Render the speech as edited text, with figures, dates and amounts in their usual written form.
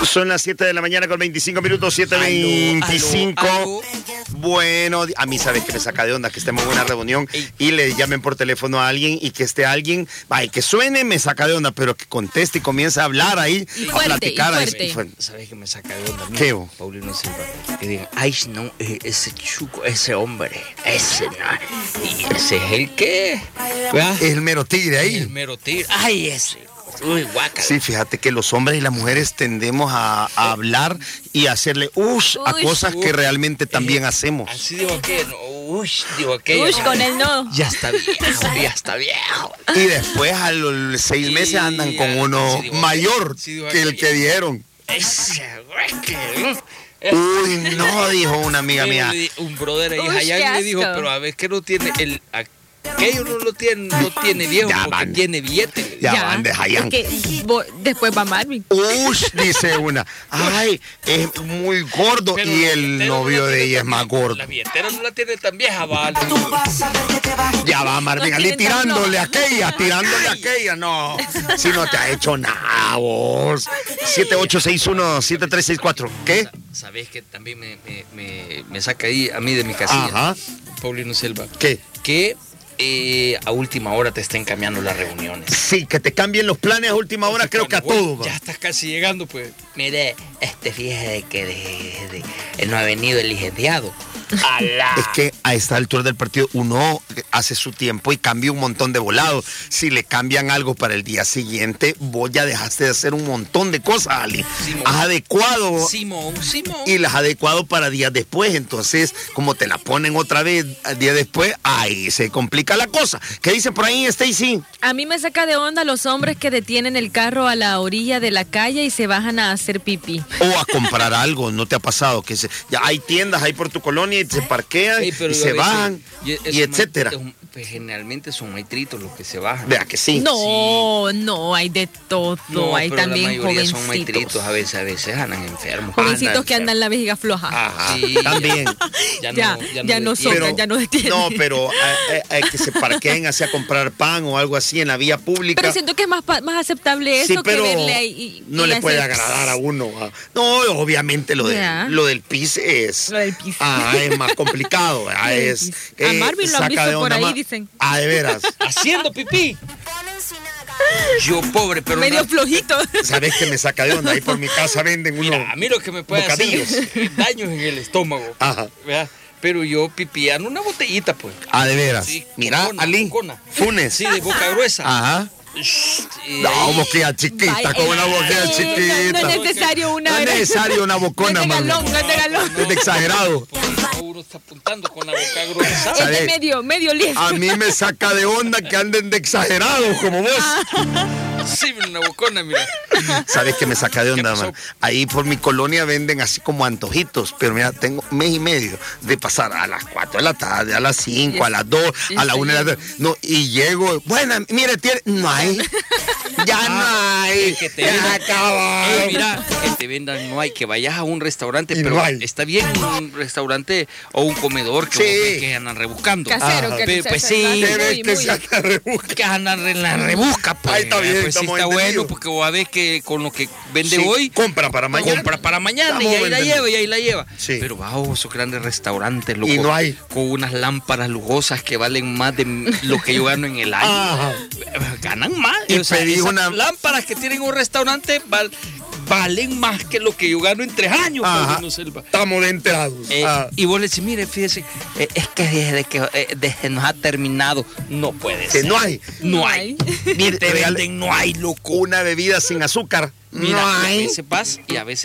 Son las 7 de la mañana con 25 minutos, 7:25. Aló. Bueno, a mí sabes que me saca de onda que estemos en una reunión y le llamen por teléfono a alguien y que esté alguien, y que suene me saca de onda, pero que conteste y comience a hablar ahí, Y a fuerte, platicar. y fuerte. ¿Sabes qué me saca de onda? ¿Qué, vos? Paulino Silva. Que digan, ay, no, ese chuco, ese hombre, ese no. Y ese es el que. ¿verdad? Es el mero tigre ahí. El mero tigre. Ay, ese. Uy, guácala. Sí, fíjate que los hombres y las mujeres tendemos a hablar y a hacerle a cosas que realmente también hacemos. Así digo que no. Digo aquello. Con el no. Ya está viejo, ya está viejo. Y después a los 6 meses andan con uno mayor que el que dieron. Ese güey que. Uy, no, dijo una amiga mía. Un brother ahí, Uy, allá qué le dijo, asco. pero a ver que no tiene aquello no tiene viejo Ya porque van. tiene billete. Ya van de Jayán. Es que después va Marvin. Ush, dice una. Ay, es muy gordo Pero y la el billetera novio no la de tiene ella es tan- más gordo. La billetera no la tiene tan vieja, vale. Ya va Marvin No Ali tienen tan- tirándole no. a aquella, tirándole a Ay. aquella. No, si no te ha hecho nada vos. 7861-7364. ¿Qué? Sabes que también me saca ahí a mí de mi casilla. Ajá. Paulino Selva. ¿Qué? Que a última hora te estén cambiando las reuniones. Sí, que te cambien los planes a última hora, creo que a Bueno, todos. ya estás casi llegando, pues. Mire, fíjese de que no ha venido el licenciado. Es que a esta altura del partido uno hace su tiempo y cambia un montón de volados. Si le cambian algo para el día siguiente, vos ya dejaste de hacer un montón de cosas, Ali. Simón. Has adecuado Simón. y las has adecuado para días después. Entonces, como te la ponen otra vez al día después, ahí se complica la cosa. ¿Qué dice por ahí, Stacy? A mí me saca de onda los hombres que detienen el carro a la orilla de la calle y se bajan a hacer pipí. O a comprar algo, ¿no te ha pasado? Que ya hay tiendas ahí por tu colonia y se parquean Ey, pero y yo se a veces- bajan y etcétera. Pues generalmente son maitritos los que se bajan. Vea que sí. No, hay de todo. Hay pero también la mayoría son jovencitos. maitritos, a veces andan enfermos. Jovencitos que andan la vejiga floja. Ajá, Sí, también. Ya no detienen. sobran, ya no detienen. No, pero que se parqueen así a comprar pan o algo así en la vía pública. Pero siento que es más aceptable eso Sí, pero que verle ahí no y le puede hacer- agradar a uno. No, obviamente lo Ya. del pis es. Lo del pis. Es más complicado. Lo del Es, pis. A Marvin lo han saca visto de por onda ahí, más. dicen. De veras. Haciendo pipí. Yo pobre, pero Medio flojito. ¿Sabes que me saca de onda? Ahí por mi casa venden unos. Mira, a mí lo que me puede bocadillos. hacer daños en el estómago. Ajá. ¿verdad? Pero yo pipiano una botellita, pues. De veras. Sí, Mira, bocona, Ali. bocona. Funes. Sí, de boca gruesa. Ajá. Y No, ahí- boquilla chiquita, con una boquilla chiquita. No es necesario una. No es necesario una bocona, No es de mami. galón, no es de galón. Es de exagerado. Porque uno está apuntando con la boca gruesa. Es ¿Sabes? de medio listo. A mí me saca de onda que anden de exagerados como vos. Sí, una bocona, mira. ¿Sabes qué me saca de onda, ¿Qué pasó? man? Ahí por mi colonia venden así como antojitos, pero mira, tengo mes y medio de pasar a las 4 de la tarde, a las 5, a las 2, a la 1 de la tarde. No, y llego, bueno, mire, no hay. Ya no hay. Que te Ya vendan. acabaron. Mira, que te vendan, no hay, que vayas a un restaurante, Y pero no hay. está bien un restaurante o un comedor que, Sí. vos ves que andan rebuscando. Casero, Ajá. que Pero, pues se sí, hace ¿Qué ves muy, que muy- se anda rebusca? Que andan en la rebusca, pues. Ahí está bien, Pues sí estamos está entendidos. bueno, porque vos ves que con lo que vende Sí, hoy, compra para mañana. compra para mañana y Estamos ahí la entendidos. lleva, y ahí la lleva. Sí. Pero bajo esos grandes restaurantes, loco, Y no hay. con unas lámparas lujosas que valen más de lo que yo gano en el año. Ajá. Ganan más. Y O sea, pedí esas una- lámparas que tienen un restaurante valen más que lo que yo gano en 3 años. Ajá. Paulino Selva. Estamos de enterados. Y vos le decís, mire, fíjese, es que desde nos ha terminado, no puede Que ser. no hay. No hay. Ni te Real- venden, no hay, loco. Una bebida sin azúcar. Mira, no y a hay. veces vas y a veces